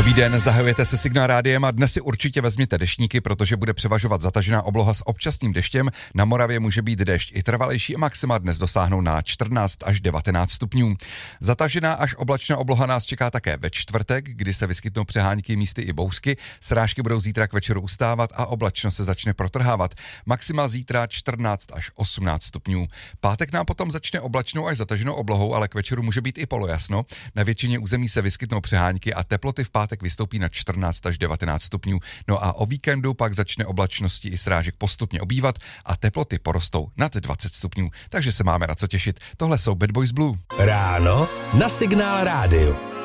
Dobrý den, zahajujete se Signál rádiem a dnes si určitě vezměte deštníky, protože bude převažovat zatažená obloha s občasným deštěm. Na Moravě může být déšť i trvalejší a maxima dnes dosáhnou na 14 až 19 stupňů. Zatažená až oblačná obloha nás čeká také ve čtvrtek, kdy se vyskytnou přehánky, místy i bouřky. Srážky budou zítra k večeru ustávat a oblačnost se začne protrhávat. Maxima zítra 14 až 18 stupňů. Pátek nám potom začne oblačnou až zataženou oblohou, ale k večeru může být i polojasno. Na většině území se vyskytnou přehánky a teploty v pátek vystoupí na 14 až 19 stupňů. No a o víkendu pak začne oblačnosti i srážek postupně obývat a teploty porostou nad 20 stupňů. Takže se máme na co těšit. Tohle jsou Bad Boys Blue. Ráno na Signál rádiu.